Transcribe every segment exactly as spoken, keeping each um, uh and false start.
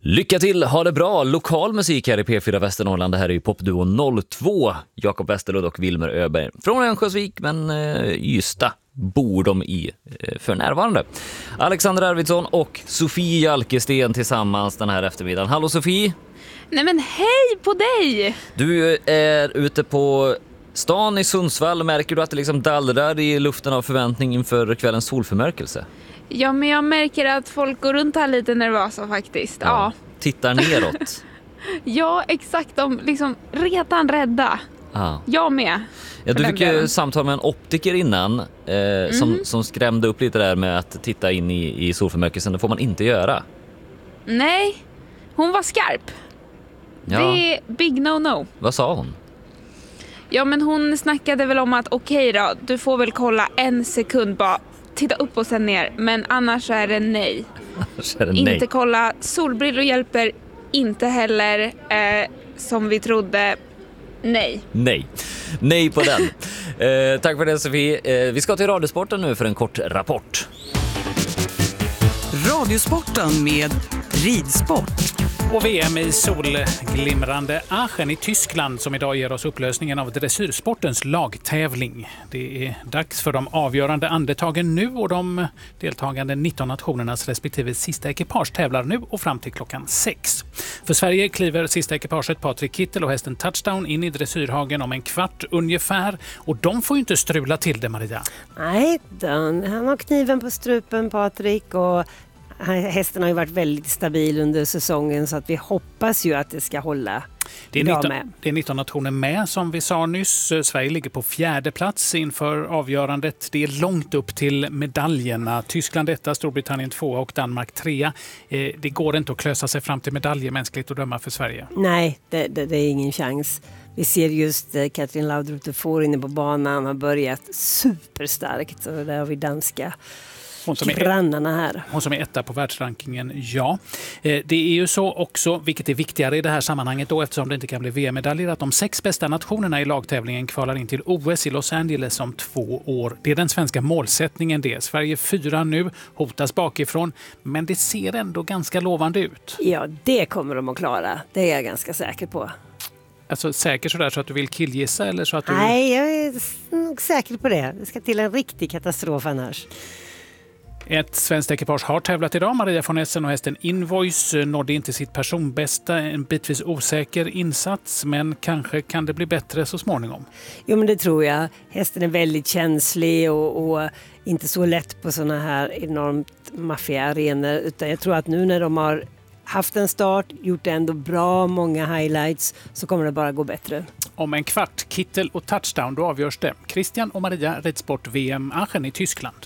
Lycka till, ha det bra. Lokal musik här i P fyra Västernorrland. Det här är ju Popduo noll två. Jakob Westerlund och Wilmer Öberg. Från Örnsköldsvik, men eh, Ystad bor de i eh, för närvarande. Alexander Arvidsson och Sofie Jalkesten tillsammans den här eftermiddagen. Hallå Sofie! Nej men hej på dig! Du är ute på stan i Sundsvall. Märker du att det liksom dallrar i luften av förväntning inför kvällens solförmörkelse? Ja, men jag märker att folk går runt här lite nervösa faktiskt. Ja. ja. Tittar neråt. Ja, exakt. De liksom redan rädda. Ah. Jag med. Ja, du fick ju samtal med en optiker innan eh, mm. som, som skrämde upp lite där med att titta in i, i solförmörkelsen. Det får man inte göra. Nej, hon var skarp. Ja. Det är big no-no. Vad sa hon? Ja, men hon snackade väl om att okej okay då, du får väl kolla en sekund bara. Titta upp och sen ner, men annars är det nej. är det nej. Inte kolla, solbrillor hjälper inte heller eh, som vi trodde. Nej. Nej. Nej på den. eh, tack för det Sofie. Eh, vi ska till Radiosporten nu för en kort rapport. Radiosporten med ridsport. Och V M i solglimrande Aachen i Tyskland som idag ger oss upplösningen av dressyrsportens lagtävling. Det är dags för de avgörande andetagen nu och de deltagande nitton nationernas respektive sista ekipage tävlar nu och fram till klockan sex. För Sverige kliver sista ekipaget Patrik Kittel och hästen Touchdown in i dressyrhagen om en kvart ungefär. Och de får ju inte strula till det, Maria. Nej, han har kniven på strupen, Patrik, och hästen har ju varit väldigt stabil under säsongen så att vi hoppas ju att det ska hålla. Det är, nitton, det är nitton nationer med som vi sa nyss. Sverige ligger på fjärde plats inför avgörandet. Det är långt upp till medaljerna. Tyskland etta, Storbritannien tvåa och Danmark trea. Eh, det går inte att klösa sig fram till medaljer mänskligt och döma för Sverige. Nej, det, det, det är ingen chans. Vi ser just eh, Katrin Laudrup inne på banan har börjat superstarkt och där har vi danska. Hon som, är, här. hon som är etta på världsrankingen, ja. Eh, det är ju så också, vilket är viktigare i det här sammanhanget då, eftersom det inte kan bli V M-medaljer, att de sex bästa nationerna i lagtävlingen kvalar in till O S i Los Angeles om två år. Det är den svenska målsättningen det. Sverige fyra nu, hotas bakifrån, men det ser ändå ganska lovande ut. Ja, det kommer de att klara. Det är jag ganska säker på. Alltså säker sådär så att du vill killgissa eller så att du... Nej, jag är nog säker på det. Det ska till en riktig katastrof annars. Ett svenskt ekipage har tävlat idag. Maria von Essen och hästen Invoice nådde inte sitt personbästa. En bitvis osäker insats, men kanske kan det bli bättre så småningom. Jo, men det tror jag. Hästen är väldigt känslig och, och inte så lätt på såna här enormt maffiga arenor. Utan jag tror att nu när de har haft en start, gjort ändå bra många highlights, så kommer det bara gå bättre. Om en kvart, Kittel och Touchdown, då avgörs det. Christian och Maria, ridsport V M Aachen i Tyskland.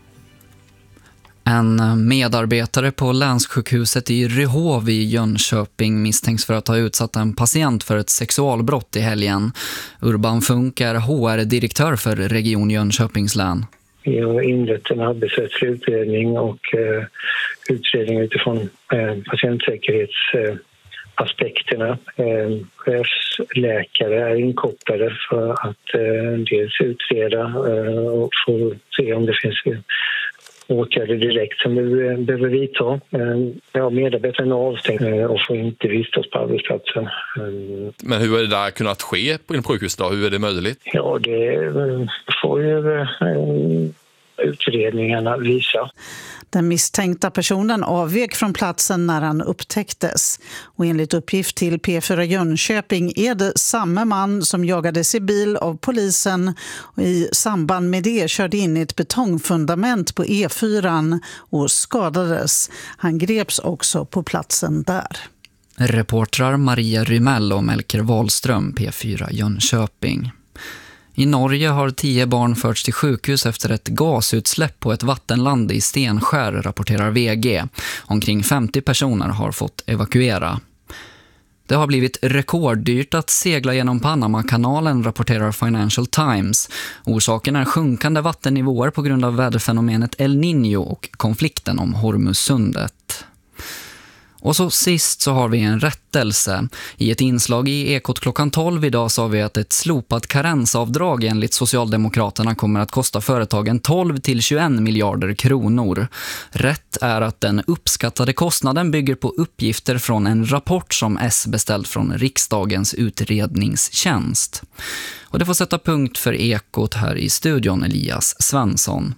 En medarbetare på länssjukhuset i Rehov i Jönköping misstänks för att ha utsatt en patient för ett sexualbrott i helgen. Urban Funk är H R-direktör för Region Jönköpings län. Vi har inlett en arbetsrättslig utredning och eh, utredning utifrån eh, patientsäkerhetsaspekterna. Eh, chefsläkare är inkopplade för att eh, dels utreda eh, och få se om det finns åtgärder direkt som vi behöver vidta. Ja, medarbetaren är avstängd och får inte vistas på arbetsplatsen. Men hur är det där kunnat ske på en sjukhus då? Hur är det möjligt? Ja, det får ju utredningarna visa. Den misstänkta personen avvek från platsen när han upptäcktes. Och enligt uppgift till P fyra Jönköping är det samma man som jagades i bil av polisen och i samband med det körde in i ett betongfundament på E fyra och skadades. Han greps också på platsen där. Reportrar Maria Rymell och Melker Wahlström, P fyra Jönköping. I Norge har tio barn förts till sjukhus efter ett gasutsläpp på ett vattenland i Stenskär, rapporterar V G. Omkring femtio personer har fått evakuera. Det har blivit rekorddyrt att segla genom Panamakanalen, rapporterar Financial Times. Orsaken är sjunkande vattennivåer på grund av väderfenomenet El Niño och konflikten om Hormuzsundet. Och så sist så har vi en rättelse. I ett inslag i Ekot klockan tolv idag sa vi att ett slopat karensavdrag enligt Socialdemokraterna kommer att kosta företagen tolv till tjugoen miljarder kronor. Rätt är att den uppskattade kostnaden bygger på uppgifter från en rapport som S beställt från riksdagens utredningstjänst. Och det får sätta punkt för Ekot här i studion, Elias Svensson.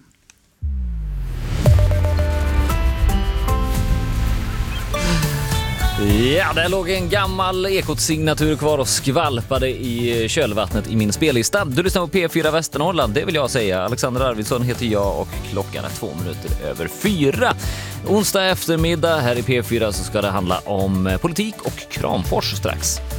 Ja, där låg en gammal Ekot-signatur kvar och skvalpade i kölvattnet i min spellista. Du lyssnar på P fyra Västernorrland, det vill jag säga. Alexander Arvidsson heter jag och klockan är två minuter över fyra. Onsdag eftermiddag här i P fyra så ska det handla om politik och Kramfors strax.